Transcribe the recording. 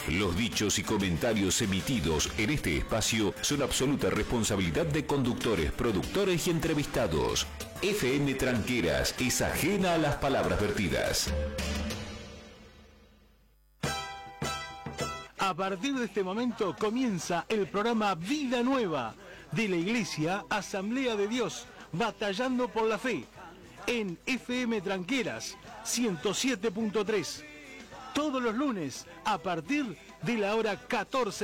Los dichos y comentarios emitidos en este espacio son absoluta responsabilidad de conductores, productores y entrevistados. FM Tranqueras es ajena a las palabras vertidas. A partir de este momento comienza el programa Vida Nueva de la Iglesia Asamblea de Dios, batallando por la fe, en FM Tranqueras 107.3, todos los lunes a partir de la hora 14.